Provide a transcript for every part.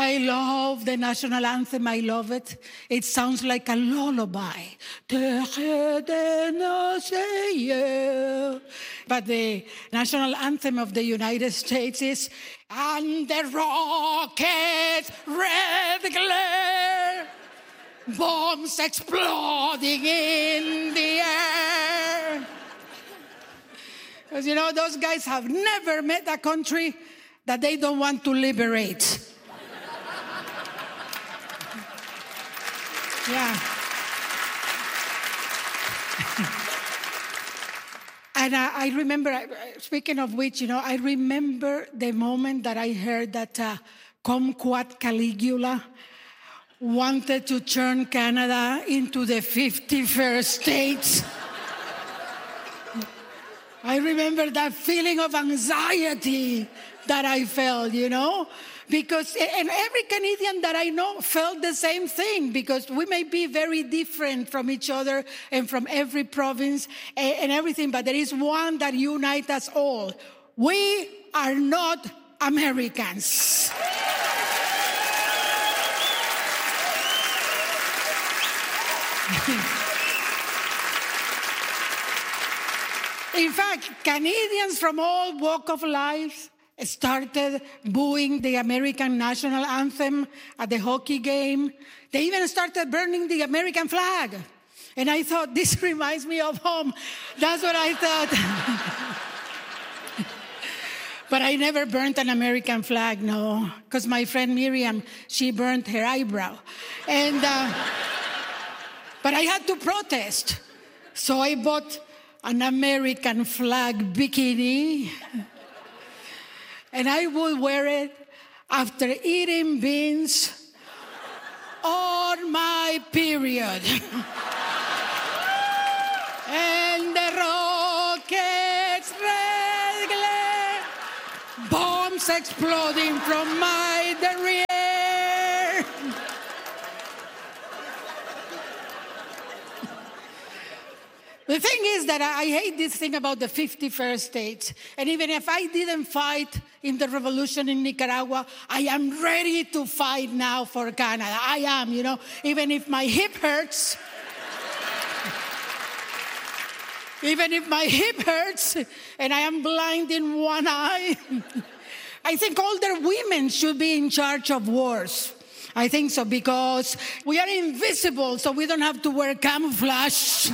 I love the national anthem. I love it. It sounds like a lullaby. But the national anthem of the United States is, and the rocket's red glare, bombs exploding in the air. Because, those guys have never met a country that they don't want to liberate. Yeah. And I remember, speaking of which, I remember the moment that I heard that Kumquat Caligula wanted to turn Canada into the 51st state. I remember that feeling of anxiety that I felt, because, and every Canadian that I know felt the same thing, because we may be very different from each other and from every province and everything, but there is one that unites us all. We are not Americans. In fact, Canadians from all walks of life started booing the American national anthem at the hockey game. They even started burning the American flag. And I thought, this reminds me of home. That's what I thought. But I never burnt an American flag, no. Because my friend Miriam, she burnt her eyebrow. And but I had to protest. So I bought an American flag bikini. And I would wear it after eating beans on my period. And the rockets red glare, bombs exploding from my derriere. The thing is that I hate this thing about the 51st state. And even if I didn't fight in the revolution in Nicaragua, I am ready to fight now for Canada. I am, even if my hip hurts. Even if my hip hurts and I am blind in one eye. I think older women should be in charge of wars. I think so, because we are invisible, so we don't have to wear camouflage.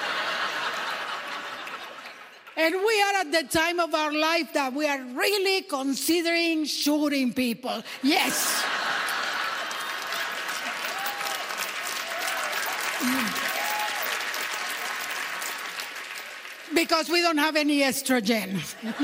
And we are at the time of our life that we are really considering shooting people. Yes. Because we don't have any estrogen.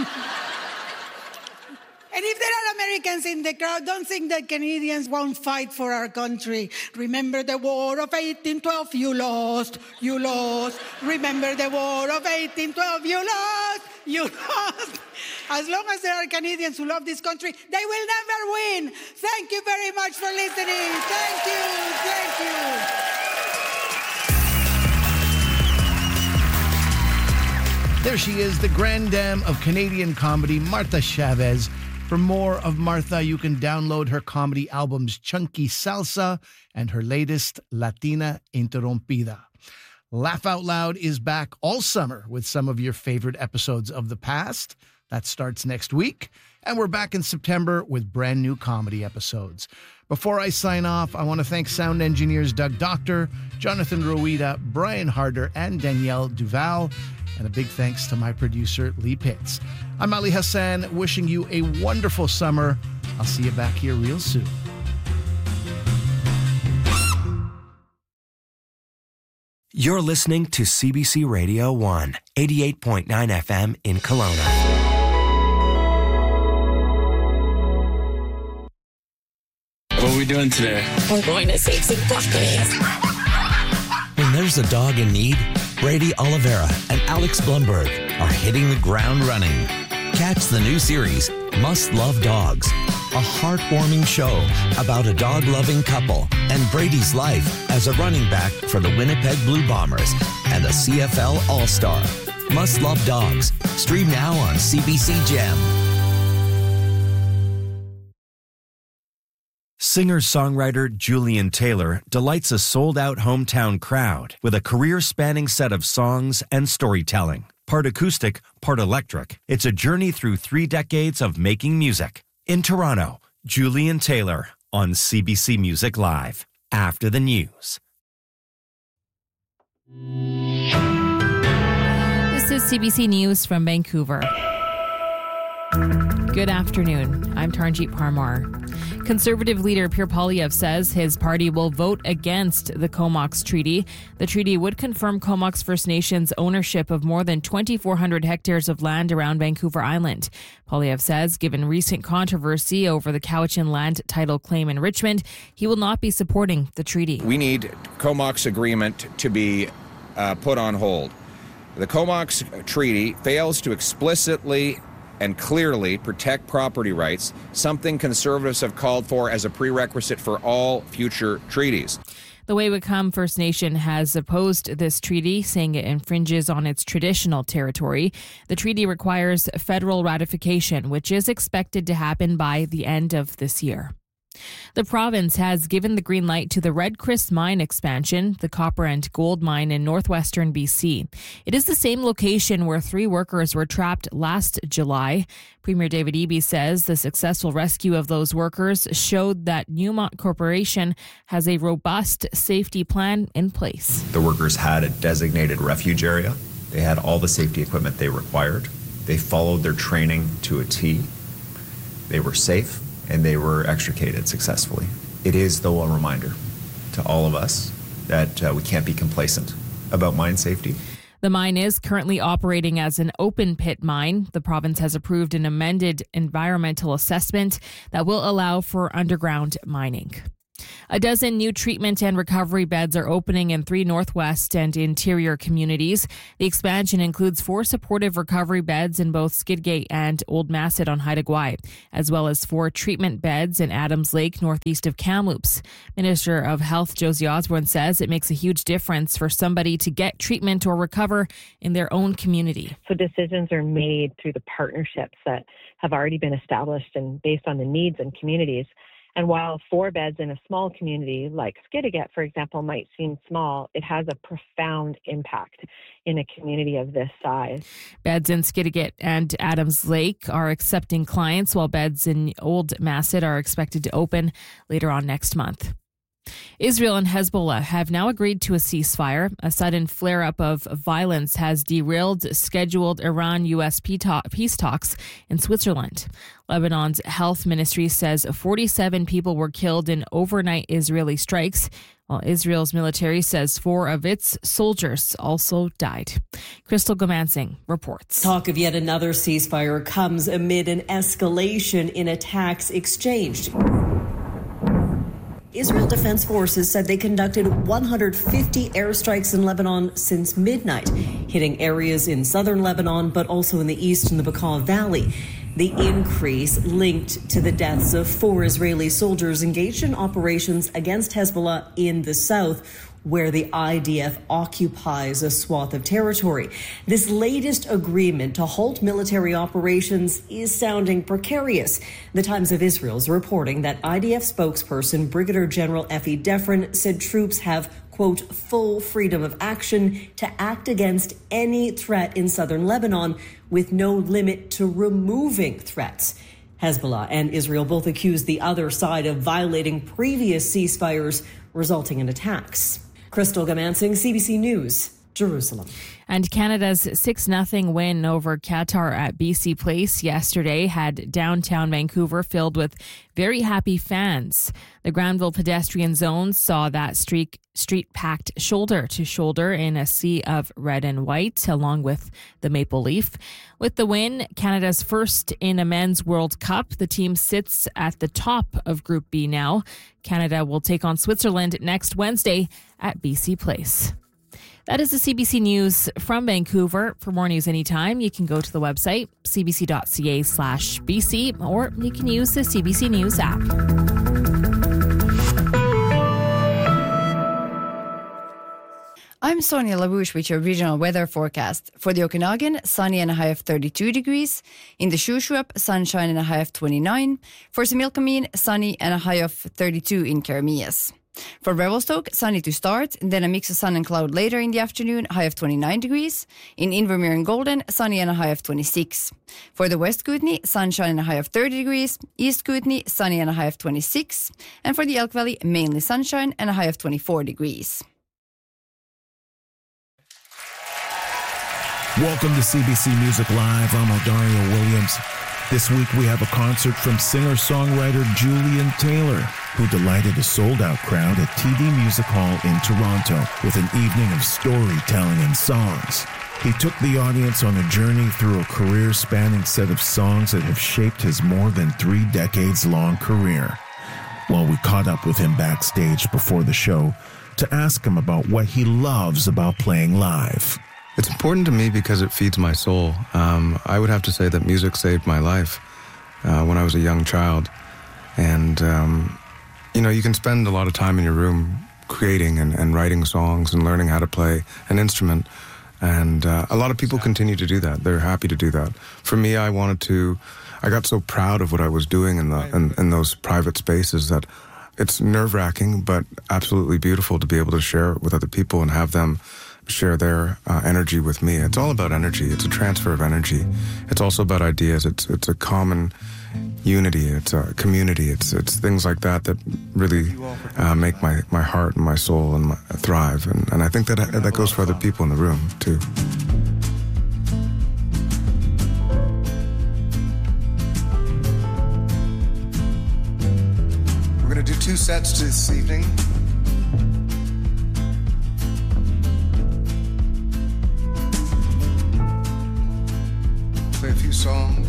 And if there are Americans in the crowd, don't think that Canadians won't fight for our country. Remember the War of 1812, you lost, you lost. Remember the War of 1812, you lost, you lost. As long as there are Canadians who love this country, they will never win. Thank you very much for listening. Thank you, thank you. There she is, the grande dame of Canadian comedy, Martha Chavez. For more of Martha, you can download her comedy albums Chunky Salsa and her latest Latina Interrumpida. Laugh Out Loud is back all summer with some of your favorite episodes of the past. That starts next week. And we're back in September with brand new comedy episodes. Before I sign off, I want to thank sound engineers Doug Doctor, Jonathan Rueda, Brian Harder, and Danielle Duval. And a big thanks to my producer, Lee Pitts. I'm Ali Hassan, wishing you a wonderful summer. I'll see you back here real soon. You're listening to CBC Radio 1, 88.9 FM in Kelowna. What are we doing today? We're going to save some puppies. When there's a dog in need, Brady Oliveira and Alex Blumberg are hitting the ground running. Catch the new series, Must Love Dogs, a heartwarming show about a dog-loving couple and Brady's life as a running back for the Winnipeg Blue Bombers and a CFL All-Star. Must Love Dogs. Stream now on CBC Gem. Singer-songwriter Julian Taylor delights a sold-out hometown crowd with a career-spanning set of songs and storytelling. Part acoustic, part electric, it's a journey through 3 decades of making music. In Toronto, Julian Taylor on CBC Music Live. After the news. This is CBC News from Vancouver. Good afternoon. I'm Tarnjeet Parmar. Conservative leader Pierre Poilievre says his party will vote against the Comox Treaty. The treaty would confirm Comox First Nations ownership of more than 2,400 hectares of land around Vancouver Island. Poilievre says, given recent controversy over the Cowichan land title claim in Richmond, he will not be supporting the treaty. We need Comox agreement to be put on hold. The Comox Treaty fails to explicitly and clearly protect property rights, something conservatives have called for as a prerequisite for all future treaties. The Wewakam First Nation has opposed this treaty, saying it infringes on its traditional territory. The treaty requires federal ratification, which is expected to happen by the end of this year. The province has given the green light to the Red Chris mine expansion, the copper and gold mine in northwestern BC. It is the same location where 3 workers were trapped last July. Premier David Eby says the successful rescue of those workers showed that Newmont Corporation has a robust safety plan in place. The workers had a designated refuge area. They had all the safety equipment they required. They followed their training to a T. They were safe, and they were extricated successfully. It is, though, a reminder to all of us that we can't be complacent about mine safety. The mine is currently operating as an open pit mine. The province has approved an amended environmental assessment that will allow for underground mining. A dozen new treatment and recovery beds are opening in 3 northwest and interior communities. The expansion includes 4 supportive recovery beds in both Skidgate and Old Masset on Haida Gwaii, as well as 4 treatment beds in Adams Lake, northeast of Kamloops. Minister of Health Josie Osborne says it makes a huge difference for somebody to get treatment or recover in their own community. So decisions are made through the partnerships that have already been established and based on the needs in communities. And while 4 beds in a small community like Skidegate, for example, might seem small, it has a profound impact in a community of this size. Beds in Skidegate and Adams Lake are accepting clients, while beds in Old Masset are expected to open later on next month. Israel and Hezbollah have now agreed to a ceasefire. A sudden flare-up of violence has derailed scheduled Iran-U.S. peace talks in Switzerland. Lebanon's health ministry says 47 people were killed in overnight Israeli strikes, while Israel's military says 4 of its soldiers also died. Crystal Gomansing reports. Talk of yet another ceasefire comes amid an escalation in attacks exchanged. Israel Defense Forces said they conducted 150 airstrikes in Lebanon since midnight, hitting areas in southern Lebanon, but also in the east and the Bekaa Valley. The increase linked to the deaths of 4 Israeli soldiers engaged in operations against Hezbollah in the south, where the IDF occupies a swath of territory. This latest agreement to halt military operations is sounding precarious. The Times of Israel is reporting that IDF spokesperson Brigadier General Effie Defrin said troops have, quote, full freedom of action to act against any threat in southern Lebanon with no limit to removing threats. Hezbollah and Israel both accused the other side of violating previous ceasefires, resulting in attacks. Crystal Gomansing, CBC News, Jerusalem. And Canada's 6-0 win over Qatar at BC Place yesterday had downtown Vancouver filled with very happy fans. The Granville pedestrian zone saw that street packed shoulder to shoulder in a sea of red and white, along with the maple leaf. With the win, Canada's first in a men's World Cup, the team sits at the top of Group B now. Canada will take on Switzerland next Wednesday at BC Place. That is the CBC News from Vancouver. For more news anytime, you can go to the website, cbc.ca/BC, or you can use the CBC News app. I'm I'm Sonia LaRouche with your regional weather forecast. For the Okanagan, sunny and a high of 32 degrees. In the Shuswap, sunshine and a high of 29. For Similkameen, sunny and a high of 32 in Keramias. For Revelstoke, sunny to start, then a mix of sun and cloud later in the afternoon, high of 29 degrees. In Invermere and Golden, sunny and a high of 26. For the West Kootenay, sunshine and a high of 30 degrees. East Kootenay, sunny and a high of 26. And for the Elk Valley, mainly sunshine and a high of 24 degrees. Welcome to CBC Music Live. I'm Odario Williams. This week we have a concert from singer-songwriter Julian Taylor, who delighted a sold-out crowd at TD Music Hall in Toronto with an evening of storytelling and songs. He took the audience on a journey through a career-spanning set of songs that have shaped his more than 3 decades-long career. Well, we caught up with him backstage before the show to ask him about what he loves about playing live. It's important to me because it feeds my soul. I would have to say that music saved my life when I was a young child. And, you can spend a lot of time in your room creating and writing songs and learning how to play an instrument. And a lot of people continue to do that. They're happy to do that. For me, I got so proud of what I was doing in those private spaces that it's nerve-wracking, but absolutely beautiful to be able to share it with other people and have them share their energy with me. It's all about energy. It's a transfer of energy. It's also about ideas. It's a common unity. It's a community. It's things like that really make my heart and my soul and thrive. And I think that goes for other people in the room too. We're going to do 2 sets this evening. Play a few songs.